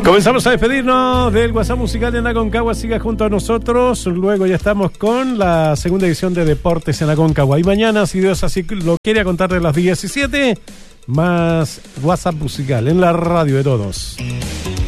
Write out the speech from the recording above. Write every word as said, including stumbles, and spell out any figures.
Comenzamos a despedirnos del WhatsApp musical en Aconcagua. Siga junto a nosotros. Luego ya estamos con la segunda edición de Deportes en Aconcagua. Y mañana, si Dios así lo quiere, a contar de las diecisiete, más WhatsApp musical en la radio de todos.